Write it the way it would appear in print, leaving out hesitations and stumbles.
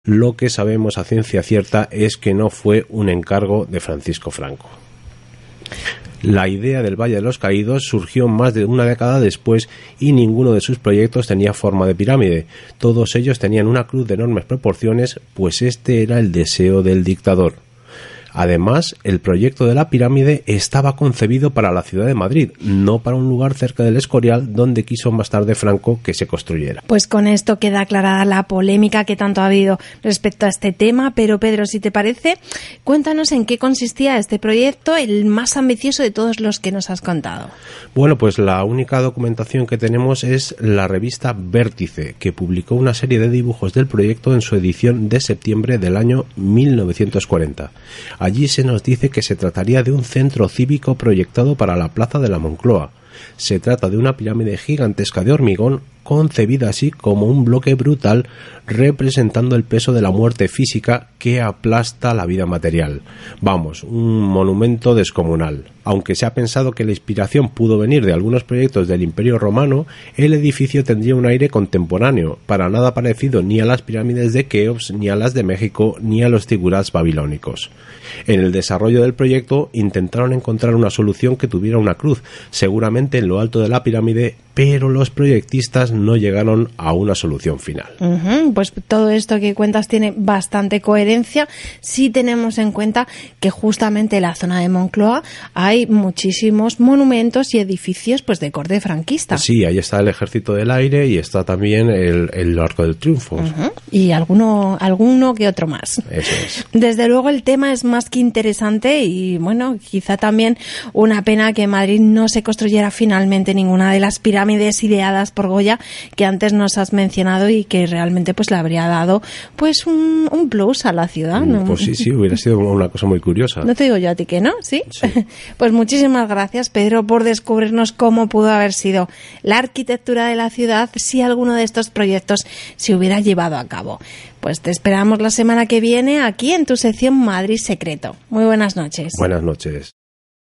Lo que sabemos a ciencia cierta es que no fue un encargo de Francisco Franco. La idea del Valle de los Caídos surgió más de una década después y ninguno de sus proyectos tenía forma de pirámide. Todos ellos tenían una cruz de enormes proporciones, pues este era el deseo del dictador. Además, el proyecto de la pirámide estaba concebido para la ciudad de Madrid, no para un lugar cerca del Escorial, donde quiso más tarde Franco que se construyera. Pues con esto queda aclarada la polémica que tanto ha habido respecto a este tema, pero Pedro, si te parece, cuéntanos en qué consistía este proyecto, el más ambicioso de todos los que nos has contado. Bueno, pues la única documentación que tenemos es la revista Vértice, que publicó una serie de dibujos del proyecto en su edición de septiembre del año 1940. Allí se nos dice que se trataría de un centro cívico proyectado para la plaza de la Moncloa. Se trata de una pirámide gigantesca de hormigón, concebida así como un bloque brutal representando el peso de la muerte física que aplasta la vida material. Vamos, un monumento descomunal. Aunque se ha pensado que la inspiración pudo venir de algunos proyectos del Imperio Romano, el edificio tendría un aire contemporáneo, para nada parecido ni a las pirámides de Keops, ni a las de México, ni a los zigurats babilónicos. En el desarrollo del proyecto intentaron encontrar una solución que tuviera una cruz, seguramente en lo alto de la pirámide, pero los proyectistas no llegaron a una solución final. Pues todo esto que cuentas tiene bastante coherencia si tenemos en cuenta que justamente en la zona de Moncloa hay muchísimos monumentos y edificios pues de corte franquista. Sí, ahí está el Ejército del Aire y está también el Arco del Triunfo. Y alguno que otro más. Eso es. Desde luego el tema es más que interesante y bueno, quizá también una pena que en Madrid no se construyera finalmente ninguna de las pirámides ideadas por Goya que antes nos has mencionado y que realmente pues le habría dado pues un plus a la ciudad, ¿no? Pues sí, hubiera sido una cosa muy curiosa. No te digo yo a ti que no, ¿sí? Sí. Pues muchísimas gracias, Pedro, por descubrirnos cómo pudo haber sido la arquitectura de la ciudad si alguno de estos proyectos se hubiera llevado a cabo. Pues te esperamos la semana que viene aquí en tu sección Madrid Secreto. Muy buenas noches. Buenas noches.